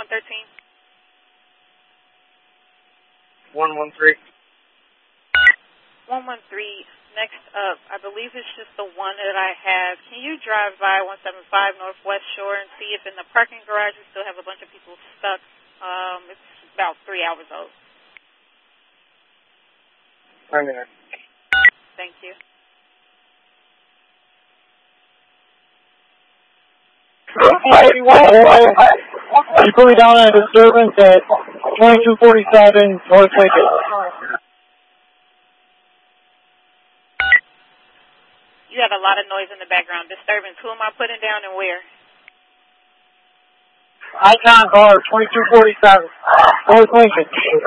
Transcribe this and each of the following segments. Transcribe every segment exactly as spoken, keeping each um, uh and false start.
one thirteen. one one three. one one three. Next up, I believe it's just the one that I have. Can you drive by one seventy-five Northwest Shore and see if in the parking garage we still have a bunch of people stuck? Um, it's about three hours old. I'm there. Thank you. You put me down at a disturbance at twenty-two forty-seven North Lincoln. You have a lot of noise in the background. Disturbance. Who am I putting down and where? Icon car, twenty-two forty-seven North Lincoln.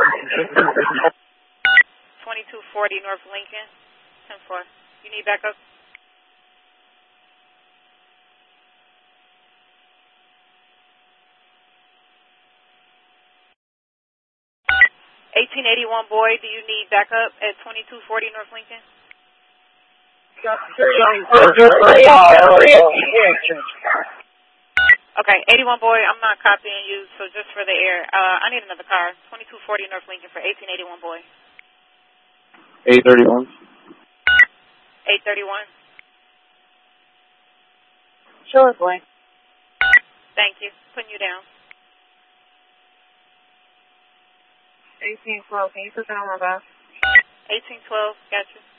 twenty-two forty North Lincoln. ten four. You need backup? eighteen eighty-one boy, do you need backup at twenty-two forty North Lincoln? Okay, eighty-one boy, I'm not copying you, so just for the air. Uh, I need another car. twenty-two forty North Lincoln for eighteen eighty-one boy. eight thirty-one. eight thirty-one. Sure, boy. Thank you. Putting you down. eighteen twelve, can you put down my bus? eighteen twelve, gotcha.